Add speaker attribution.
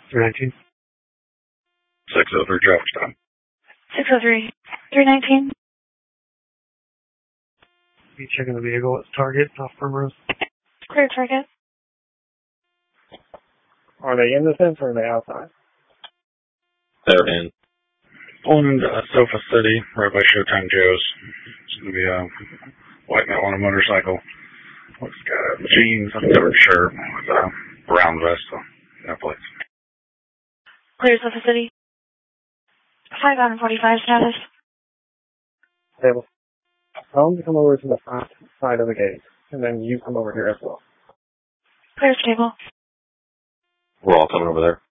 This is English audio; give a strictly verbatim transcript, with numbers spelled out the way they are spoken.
Speaker 1: three nineteen.
Speaker 2: six oh three traffic stop.
Speaker 3: six oh three. three nineteen.
Speaker 1: Be checking the vehicle. It's Target, off Primrose.
Speaker 3: Clear Target.
Speaker 4: Are they in the fence or are they outside?
Speaker 2: They're in. Pulling into uh, Sofa City, right by Showtime Joe's. It's going to be a white male on a motorcycle. Looks got jeans, a covered shirt with a brown vest, so no plates.
Speaker 3: Clear Sofa City. five forty-five status.
Speaker 4: Table. Tell them to come over to the front side of the gate, and then you come over here as well.
Speaker 3: Clear Stable.
Speaker 2: We're all coming over there.